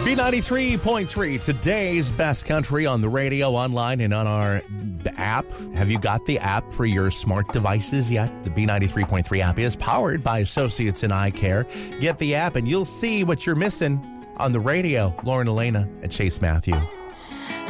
B93.3, today's best country on the radio, online, and on our app. Have you got the app for your smart devices yet? The B93.3 app is powered by Associates in Eye Care. Get the app and you'll see what you're missing on the radio. Lauren Elena and Chase Matthew.